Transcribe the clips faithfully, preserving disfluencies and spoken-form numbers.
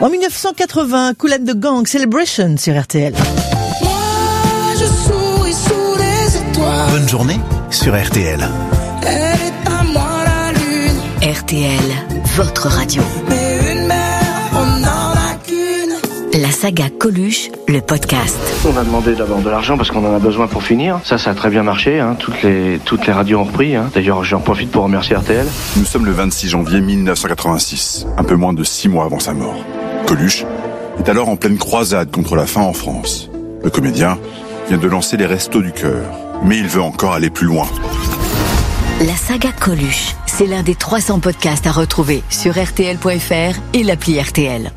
En dix-neuf cent quatre-vingts, Kool and the Gang, Celebration sur R T L. Moi, je souris sous les étoiles. Bonne journée sur R T L. Elle est à moi la lune. R T L, votre radio. Mais une mère, on n'en a qu'une. La saga Coluche, le podcast. On a demandé d'abord de l'argent parce qu'on en a besoin pour finir. Ça, ça a très bien marché. Hein. Toutes les toutes les radios ont repris. Hein. D'ailleurs, j'en profite pour remercier R T L. Nous sommes le vingt-six janvier mille neuf cent quatre-vingt-six, un peu moins de six mois avant sa mort. Coluche est alors en pleine croisade contre la faim en France. Le comédien vient de lancer les Restos du Cœur, mais il veut encore aller plus loin. La saga Coluche, c'est l'un des trois cents podcasts à retrouver sur R T L point F R et l'appli R T L.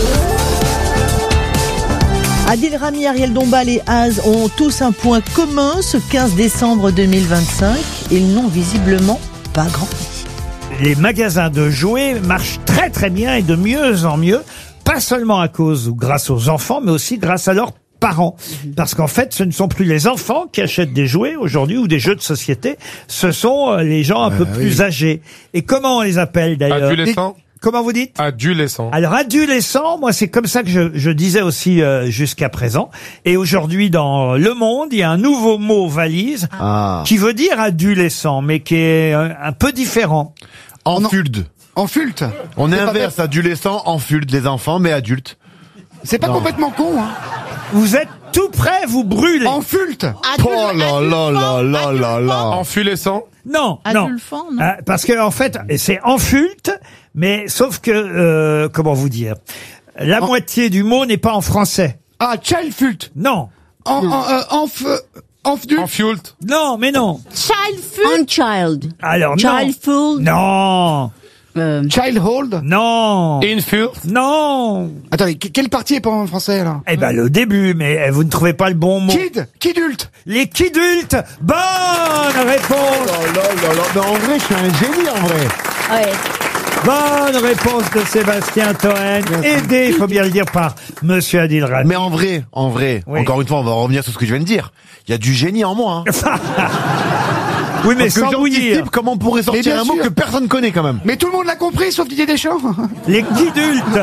Adil Rami, Ariel Dombal et Az ont tous un point commun ce quinze décembre deux mille vingt-cinq. Ils n'ont visiblement pas grandi. Les magasins de jouets marchent très très bien et de mieux en mieux, pas seulement à cause ou grâce aux enfants, mais aussi grâce à leurs parents. Parce qu'en fait, ce ne sont plus les enfants qui achètent des jouets aujourd'hui ou des jeux de société, ce sont les gens un euh, peu oui. plus âgés. Et comment on les appelle d'ailleurs ? Adolescents. Comment vous dites ? Adolescents. Alors, adolescents, moi, c'est comme ça que je, je disais aussi euh, jusqu'à présent. Et aujourd'hui, dans Le Monde, il y a un nouveau mot valise ah. qui veut dire adolescent, mais qui est un, un peu différent. Enfulte. Enfulte. On est inverse, adolescent, enfulte, les enfants, mais adultes. C'est pas non. complètement con, hein. Vous êtes tout prêt, vous brûlez. Enfulte. Oh là là là là là là. Enfulescent. Non, Adulfant, non. non. Euh, parce que en fait, c'est enfulte, mais sauf que euh, comment vous dire, la en... moitié du mot n'est pas en français. Ah, childfult. Non. En, en, euh, enf... Enfdulte. Enfult. Non, mais non. Childful. Unchild. Alors Childful. Non. Euh... Childhold. Non. Infult. Non. Attendez, quelle partie est pas en français là ? Eh ben le début, mais vous ne trouvez pas le bon mot. Kid. Kidulte. Les kidultes. Bonne réponse. Oh là là là là. Mais en vrai, je suis un génie en vrai. Ouais. Bonne réponse de Sébastien Toen, aidé, il faut bien le dire, par Monsieur Adil Rami. Mais en vrai, en vrai, oui. Encore une fois, on va revenir sur ce que je viens de dire. Il y a du génie en moi. Hein. Oui, mais parce sans que bouillir. Comment on pourrait sortir un mot que personne connaît quand même ? Mais tout le monde l'a compris, sauf Didier Deschamps. Les kidultes.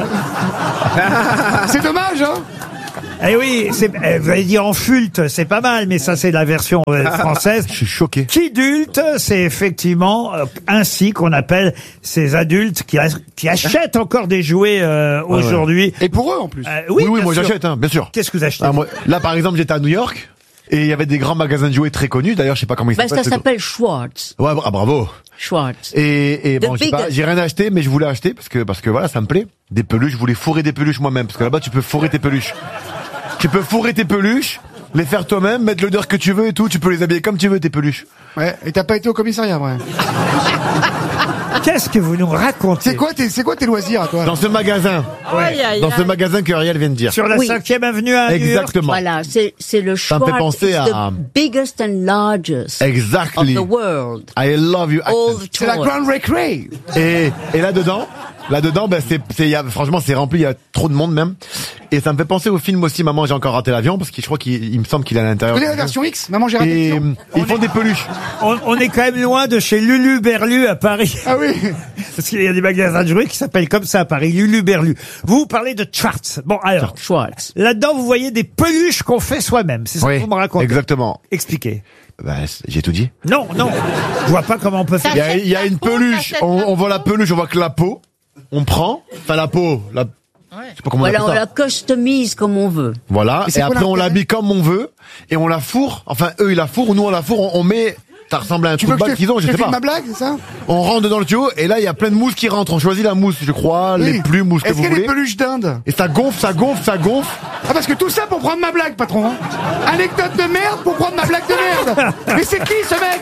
C'est dommage, hein. Eh oui, c'est, eh, vous allez dire enfulte, c'est pas mal, mais ça c'est la version euh, française. Je suis choqué. Kidulte, c'est effectivement euh, ainsi qu'on appelle ces adultes qui, a, qui achètent encore des jouets euh, ouais, aujourd'hui. Ouais. Et pour eux en plus. Euh, oui, oui, oui moi sûr. j'achète, hein, bien sûr. Qu'est-ce que vous achetez ? ah, moi, Là, par exemple, j'étais à New York. Et il y avait des grands magasins de jouets très connus. D'ailleurs, je sais pas comment ils bah, s'appellent. Ça s'appelle Schwartz. Ouais, ah, bravo. Schwartz. Et, et bon, j'ai, pas, j'ai rien acheté, mais je voulais acheter parce que, parce que voilà, ça me plaît. Des peluches, je voulais fourrer des peluches moi-même. Parce que là-bas, tu peux fourrer tes peluches. Tu peux fourrer tes peluches, les faire toi-même, mettre l'odeur que tu veux et tout. Tu peux les habiller comme tu veux, tes peluches. Ouais, et t'as pas été au commissariat, ouais. Qu'est-ce que vous nous racontez ? C'est quoi tes, c'est quoi tes loisirs, toi ? Dans ce magasin. Ouais. Aïe, aïe, Dans aïe. ce magasin que Ariel vient de dire. Sur la cinquième oui. avenue à New York. Exactement. Voilà, c'est, c'est le Ça me fait penser Schwartz, à... the biggest and largest exactly. of the world. I love you. All the c'est la Grand Recre. Et, et là-dedans, là-dedans, ben c'est, c'est, y a, franchement, c'est rempli, il y a trop de monde même. Et ça me fait penser au film aussi, Maman, j'ai encore raté l'avion, parce que je crois qu'il il me semble qu'il est à l'intérieur. Vous connaissez la version X, Maman, j'ai raté et, l'avion. Ils font est, des peluches. On, on est quand même loin de chez Lulu Berlu à Paris. Ah oui. Parce qu'il y a des magasins de jouets qui s'appellent comme ça à Paris, Lulu Berlu. Vous, vous parlez de Schwartz. Bon, alors. Schwartz. Là-dedans, vous voyez des peluches qu'on fait soi-même. C'est ça oui, que vous me racontez. Exactement. Expliquez. Bah, j'ai tout dit. Non, non. Je vois pas comment on peut faire. Il y a, il y a une peluche. On, on voit la peluche, on voit que la peau. On prend. Enfin, la peau. La, Ouais. Je sais pas comment voilà, on, on la customise comme on veut. Voilà. Et après, on l'habille comme on veut. Et on la fourre. Enfin, eux, ils la fourrent. Nous, on la fourre. On, on met... Ça ressemble à un trou de balle qu'ils ont, je sais pas. Ma blague, c'est ça ? On rentre dans le tuyau. Et là, il y a plein de mousses qui rentrent. On choisit la mousse, je crois. Oui. Les plus mousses que vous voulez. Est-ce qu'il y a des peluches d'Inde ? Et ça gonfle, ça gonfle, ça gonfle. Ah, parce que tout ça pour prendre ma blague, patron. Hein. Anecdote de merde pour prendre ma blague de merde. Mais c'est qui, ce mec ?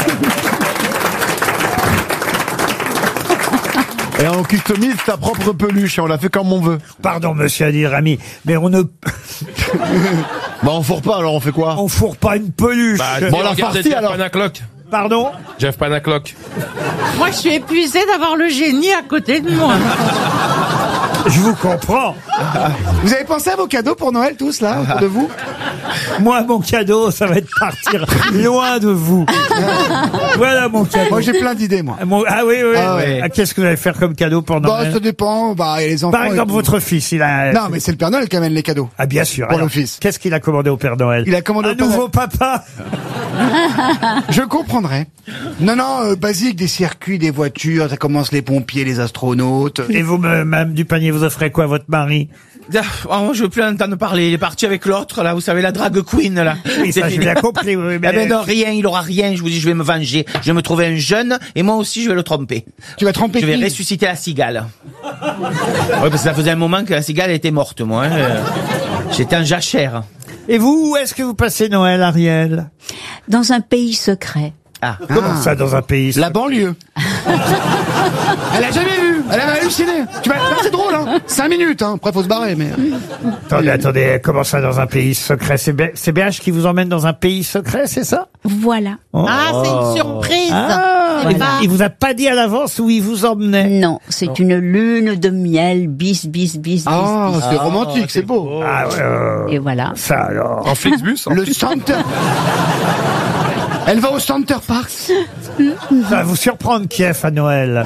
Et on customise sa propre peluche et on la fait comme on veut. Pardon, monsieur Adil Rami, mais on ne... bah on fourre pas, alors on fait quoi ? On fourre pas une peluche. Bah, bon, la farcie alors. Panacloc. Pardon ? Jeff Panacloc. Moi, je suis épuisé d'avoir le génie à côté de moi. Je vous comprends. Vous avez pensé à vos cadeaux pour Noël tous là, autour de vous ? Moi, mon cadeau, ça va être partir loin de vous. Voilà mon cadeau. Moi, j'ai plein d'idées, moi. Mon- Ah oui, oui. Ah ouais. Ah, qu'est-ce que vous allez faire comme cadeau pour Bah, Noël? ça dépend. Bah, il y a les enfants. Par et exemple, tout. votre fils, il a... Non, mais c'est le Père Noël qui amène les cadeaux. Ah, bien sûr. Pour Alors, le fils. Qu'est-ce qu'il a commandé au Père Noël? Il a commandé Un au Père nouveau papa. Je comprendrais. Non, non, euh, basique, des circuits, des voitures, ça commence les pompiers, les astronautes. Et vous, me- Madame Dupanier, vous offrez quoi à votre mari? Oh, je veux plus en entendre parler. Il est parti avec l'autre, là. Vous savez, la drag queen, là. Oui, ça, j'ai bien compris. Oui, mais- Eh ben non, rien. Il aura rien. Je vous dis, je vais me venger. Je vais me trouver un jeune et moi aussi, je vais le tromper. Tu vas tromper Je vais qui ressusciter la cigale. Ouais, parce que ça faisait un moment que la cigale était morte, moi. hein. Euh, J'étais en jachère. Et vous, où est-ce que vous passez Noël, Ariel? Dans un pays secret. Ah. Comment ça, dans un pays? La banlieue. Elle a jamais vu. Elle avait halluciné. Tu vas, là, c'est drôle, hein. Cinq minutes, hein. Après, faut se barrer, mais. Attendez, attendez, comment ça, dans un pays secret? C'est B- c'est B H qui vous emmène dans un pays secret, c'est ça? Voilà. Oh. Ah, c'est une surprise. Ah, C'est il- pas- il vous a pas dit à l'avance où il vous emmenait? Non, c'est une lune de miel, bis, bis, bis, bis, Ah, bis. c'est romantique, c'est beau. Ah ouais, euh, Et voilà. ça alors. En Flixbus en Le Center. Elle va au Center Park. Ça va vous surprendre Kiev à Noël.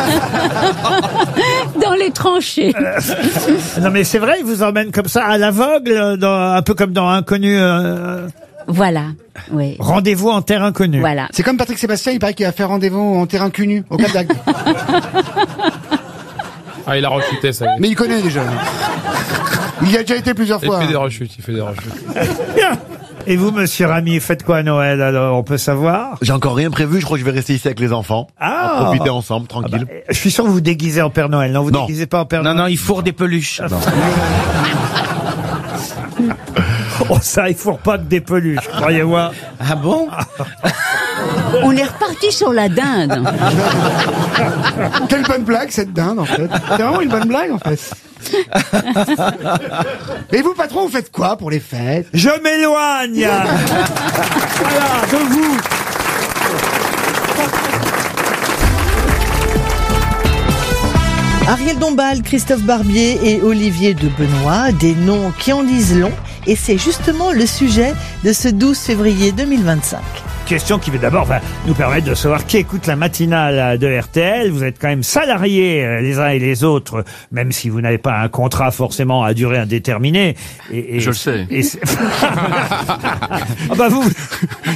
Dans les tranchées. Non mais c'est vrai, il vous emmène comme ça à l'aveugle, dans- un peu comme dans Inconnu. euh, Voilà. Oui. Rendez-vous en terre inconnue. Voilà. C'est comme Patrick Sébastien, il paraît qu'il a fait rendez-vous en terrain cul nu, au Cap d'Agde. Ah, il a rechuté, ça y est. Mais il connaît déjà. Il y a déjà été plusieurs Il fois. fait des rechutes, il fait des rechutes. Et vous, monsieur Rami, faites quoi à Noël alors? On peut savoir? J'ai encore rien prévu, je crois que je vais rester ici avec les enfants. Ah. On va profiter ensemble, Ah bah, tranquille. je suis sûr que vous vous déguisez en Père Noël. Non, vous Non. déguisez pas en Père Non, Noël. non, il fourre des peluches. Oh ça, il faut pas que des peluches, croyez-moi. Ah bon? On est reparti sur la dinde. Quelle bonne blague, cette dinde, en fait. C'est vraiment une bonne blague, en fait. Et vous, patron, vous faites quoi pour les fêtes? Je m'éloigne. Voilà, de vous. Ariel Dombal, Christophe Barbier et Olivier de Benoît, des noms qui en disent long, et c'est justement le sujet de ce douze février deux mille vingt-cinq. Question qui va d'abord va nous permettre de savoir qui écoute la matinale de R T L. Vous êtes quand même salariés euh, les uns et les autres, même si vous n'avez pas un contrat forcément à durée indéterminée. Et, et- Je le sais. et c'est- ah bah vous,